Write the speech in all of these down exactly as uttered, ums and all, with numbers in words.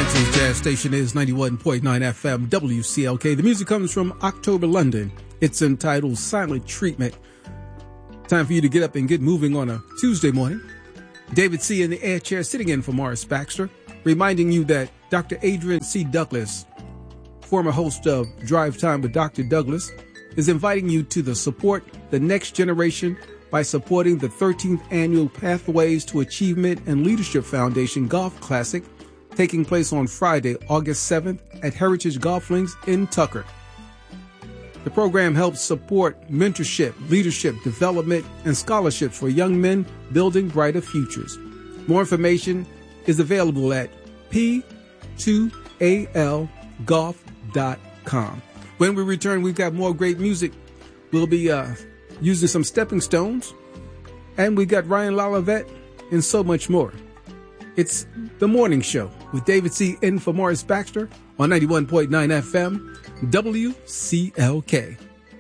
Atlanta's jazz station is ninety-one point nine F M W C L K. The music comes from October London. It's entitled Silent Treatment. Time for you to get up and get moving on a Tuesday morning. David C. in the air chair sitting in for Morris Baxter, reminding you that Doctor Adrian C. Douglas, former host of Drive Time with Doctor Douglas, is inviting you to the Support the Next Generation by supporting the thirteenth Annual Pathways to Achievement and Leadership Foundation Golf Classic, taking place on Friday, August seventh at Heritage Golf Links in Tucker. The program helps support mentorship, leadership, development, and scholarships for young men building brighter futures. More information is available at p two a l golf dot com. When we return, we've got more great music. We'll be uh, using some stepping stones, and we got Ryan Lalavette and so much more. It's The Morning Show with David C. in for Morris Baxter on ninety-one point nine F M W C L K.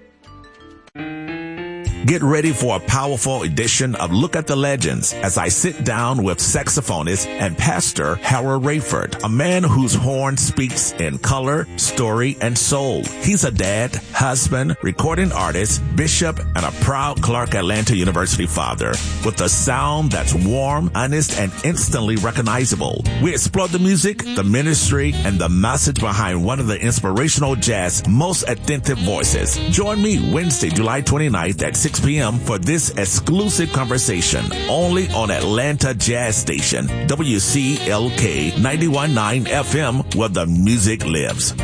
Get ready for a powerful edition of Look at the Legends as I sit down with saxophonist and pastor Harold Rayford, a man whose horn speaks in color, story, and soul. He's a dad, husband, recording artist, bishop, and a proud Clark Atlanta University father with a sound that's warm, honest, and instantly recognizable. We explore the music, the ministry, and the message behind one of the inspirational jazz most authentic voices. Join me Wednesday, July twenty-ninth at six p.m. for this exclusive conversation only on Atlanta Jazz Station, W C L K ninety-one point nine F M, where the music lives.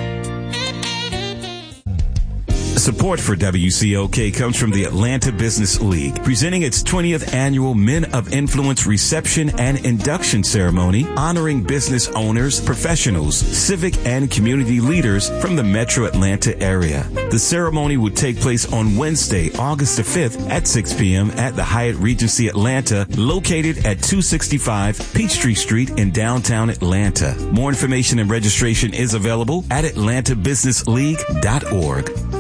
Support for W C L K comes from the Atlanta Business League, presenting its twentieth annual Men of Influence reception and induction ceremony, honoring business owners, professionals, civic and community leaders from the Metro Atlanta area. The ceremony will take place on Wednesday, August the fifth at six p.m. at the Hyatt Regency Atlanta, located at two sixty-five Peachtree Street in downtown Atlanta. More information and registration is available at atlanta business league dot org.